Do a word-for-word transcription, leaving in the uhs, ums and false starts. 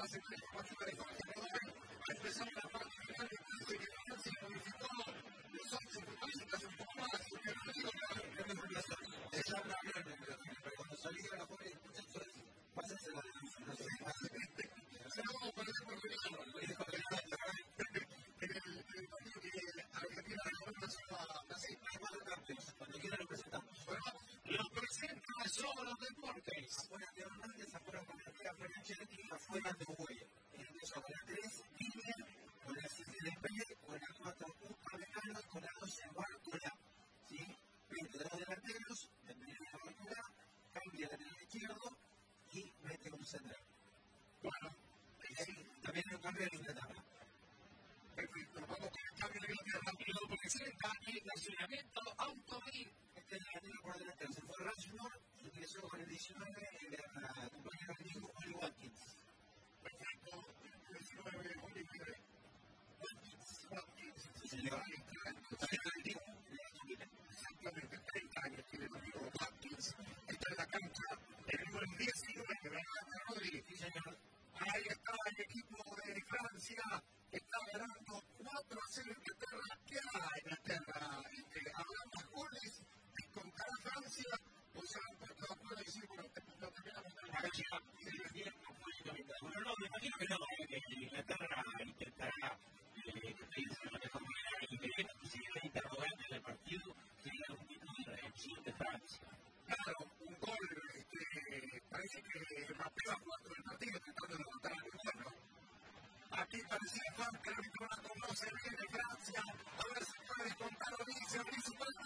Afuera de Uruguay. Entonces, con la tres línea, con la siete de P, con la cuatro U cardenal, con la dos en Barcola. ¿Sí? Mete dos delanteros, el primero de Barcola, cambia del lado izquierdo y mete un central. Bueno, sí, también lo cambia de Inglaterra. Perfecto, vamos con el cambio de Inglaterra y lo presenta el nacionamiento Automil. Este delantero por delantero se fue Rashmore, ingresó con el diecinueve en la compañera del mismo Oli Watkins. Señor, exactamente treinta años tiene el amigo Watkins. Está en la cancha el número diecinueve, ¿verdad, Rodri? Sí, señor. Ahí está el equipo de Francia, que está ganando cuatro a cero Inglaterra. ¿Qué hará Inglaterra? ¿Habrá más goles que contará Francia? ¿O se han puesto de acuerdo y decir, bueno, no terminamos de la cancha? Bueno, no, me imagino que no, que Inglaterra intentará irse de la mejor manera y que si hay interrogantes en el partido, que haya un tipo de reacción de Francia. Claro, un gol, este, parece que rapea cuatro del partido tratando de levantar el gol, ¿no? Aquí parecía Juan que el árbitro no conoce bien de Francia. A ver si puede contar o dice, abrir su